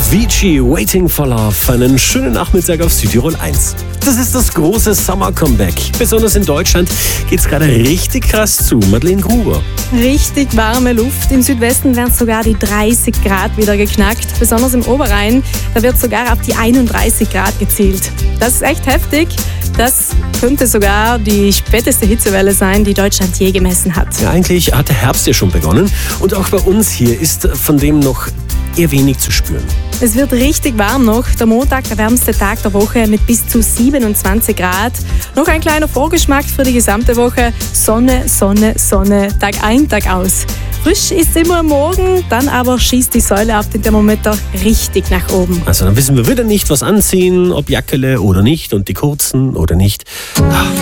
Avicii, Waiting for Love. Einen schönen Nachmittag auf Südtirol 1. Das ist das große Summer-Comeback. Besonders in Deutschland geht's gerade richtig krass zu. Madeleine Gruber. Richtig warme Luft. Im Südwesten werden sogar die 30 Grad wieder geknackt. Besonders im Oberrhein, da wird sogar auf die 31 Grad gezielt. Das ist echt heftig. Das könnte sogar die späteste Hitzewelle sein, die Deutschland je gemessen hat. Ja, eigentlich hat der Herbst ja schon begonnen. Und auch bei uns hier ist von dem noch eher wenig zu spüren. Es wird richtig warm noch. Der Montag, der wärmste Tag der Woche mit bis zu 27 Grad. Noch ein kleiner Vorgeschmack für die gesamte Woche. Sonne, Sonne, Sonne, Tag ein, Tag aus. Frisch ist immer am Morgen, dann aber schießt die Säule auf den Thermometer richtig nach oben. Also dann wissen wir wieder nicht, was anziehen, ob Jackele oder nicht und die kurzen oder nicht.